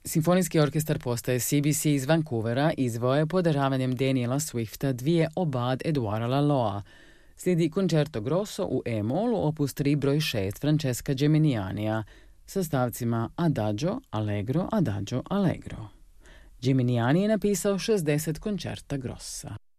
Simfonijski orkestar postaje CBC iz Vancouvera izveo je pod daravanjem Daniela Swifta dvije obad Eduara Laloa. Slijedi Concerto Grosso u E-molu, opus 3 broj 6 Francesca Geminianija sa stavcima Adagio, Allegro, Adagio, Allegro. Geminiani je napisao 60 koncerta grossa.